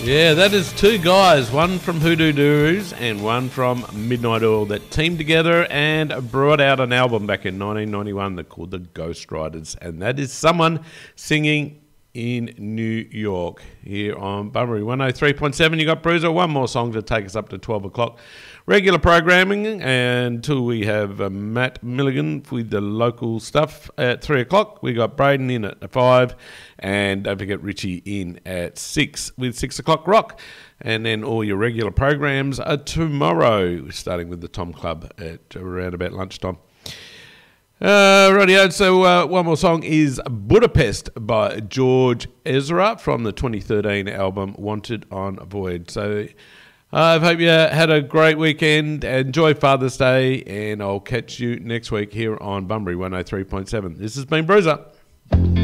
Yeah, that is two guys, one from Hoodoo Doos and one from Midnight Oil, that teamed together and brought out an album back in 1991 that called The Ghost Riders, and that is someone singing in New York. Here on Bunbury 103.7, you got Bruiser. One more song to take us up to 12 o'clock. Regular programming until we have Matt Milligan with the local stuff at 3 o'clock. We got Braden in at 5, and don't forget Richie in at 6 with 6 o'clock rock. And then all your regular programs are tomorrow, starting with the Tom Club at around about lunchtime. Rightio, so one more song is Budapest by George Ezra from the 2013 album Wanted on Void. So I hope you had a great weekend. Enjoy Father's Day, and I'll catch you next week here on Bunbury 103.7. This has been Bruiser.